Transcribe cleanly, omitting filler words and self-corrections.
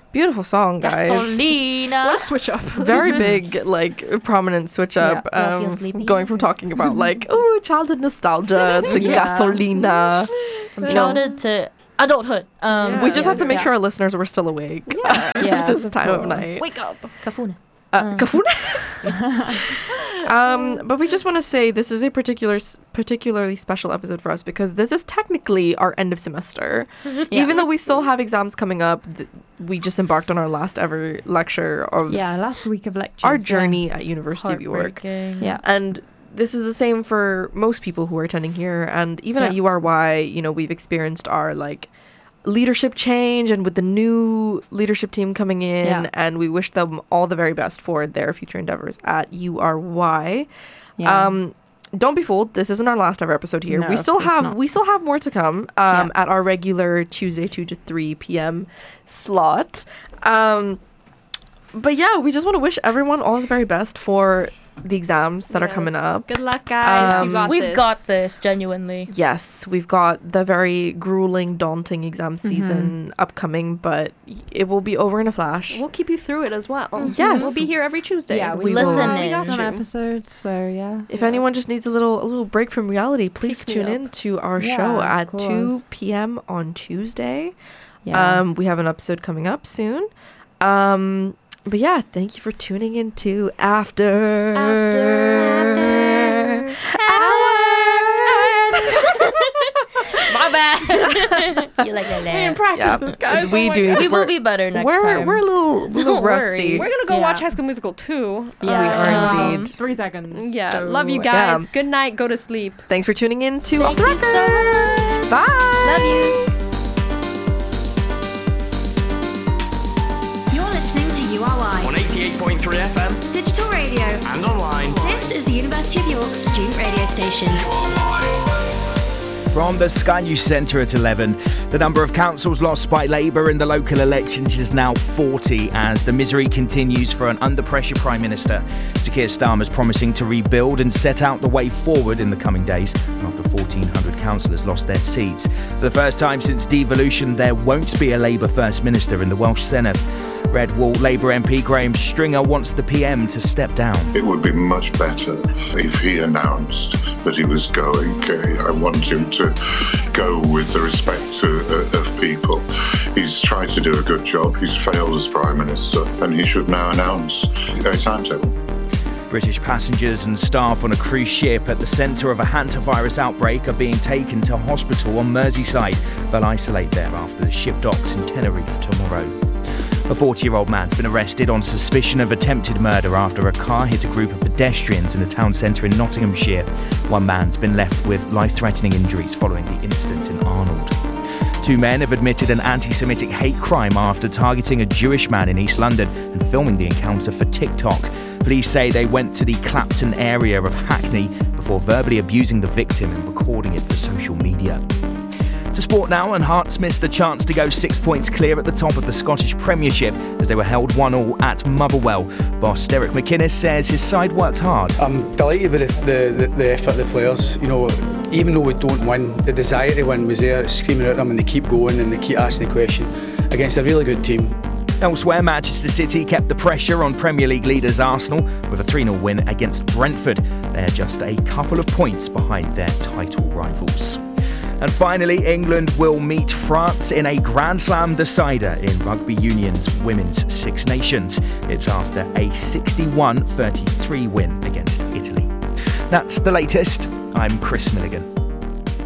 Beautiful song, guys. Gasolina. What a switch up. Very big, like, prominent switch up. Yeah, feel sleepy. Going from talking about, like, oh, childhood nostalgia to Gasolina. From childhood to adulthood. We just had to make sure our listeners were still awake at this time of night. Wake up. Kafuna. Kafuna. But we just want to say this is a particularly special episode for us because this is technically our end of semester. Even though we still have exams coming up, we just embarked on our last ever lecture of last week of lectures. our journey at University of York. Yeah. And this is the same for most people who are attending here. And even at URY, you know, we've experienced our, like, leadership change and with the new leadership team coming in, and we wish them all the very best for their future endeavors at URY. Don't be fooled, this isn't our last ever episode here. No, we still have more to come at our regular Tuesday 2 to 3 p.m. slot. But yeah, we just want to wish everyone all the very best for the exams that are coming up. Good luck, guys. We've got this, genuinely. Yes, we've got the very grueling, daunting exam season upcoming, but it will be over in a flash. We'll keep you through it as well. Yes. We'll be here every Tuesday. Yeah, we listen We got in. some episodes, so If anyone just needs a little break from reality, please Pick me tune up. in to our Yeah, show of at course. 2 p.m. on Tuesday. we We have an episode coming up soon. But yeah, thank you for tuning in to After My bad. You like that laugh. Practice this, guys. We Oh my do. God. We will be better next time. We're a little Don't rusty. worry. We're gonna go Yeah. watch High School Musical 2. We are indeed. 3 seconds. Yeah, so- love you guys. Good night. Go to sleep. Thanks for tuning in to Off Thank the you so Record. much. Bye. Love you. You're listening to URY on 88.3 FM Digital Radio. and online. This is the University of York's student radio station. From the Sky News Centre at 11, the number of councils lost by Labour in the local elections is now 40 as the misery continues for an under-pressure Prime Minister. Sir Keir Starmer's promising to rebuild and set out the way forward in the coming days after 1,400 councillors lost their seats. For the first time since devolution, there won't be a Labour First Minister in the Welsh Senedd. Red Wall Labour MP Graham Stringer wants the PM to step down. It would be much better if he announced that he was going. I want him to go with the respect of people. He's tried to do a good job. He's failed as Prime Minister, and he should now announce a timetable. British passengers and staff on a cruise ship at the centre of a hantavirus outbreak are being taken to hospital on Merseyside. They'll isolate there after the ship docks in Tenerife tomorrow. A 40-year-old man's been arrested on suspicion of attempted murder after a car hit a group of pedestrians in a town centre in Nottinghamshire. One man's been left with life-threatening injuries following the incident in Arnold. 2 men have admitted an anti-Semitic hate crime after targeting a Jewish man in East London and filming the encounter for TikTok. Police say they went to the Clapton area of Hackney before verbally abusing the victim and recording it for social media. To sport now, and Hearts missed the chance to go 6 points clear at the top of the Scottish Premiership as they were held 1-1 at Motherwell. Boss Derek McInnes says his side worked hard. I'm delighted with the effort of the players. You know, even though we don't win, the desire to win was there. It's screaming at them and they keep going and they keep asking the question against a really good team. Elsewhere, Manchester City kept the pressure on Premier League leaders Arsenal with a 3-0 win against Brentford. They're just a couple of points behind their title rivals. And finally, England will meet France in a Grand Slam decider in Rugby Union's Women's Six Nations. It's after a 61-33 win against Italy. That's the latest. I'm Chris Milligan.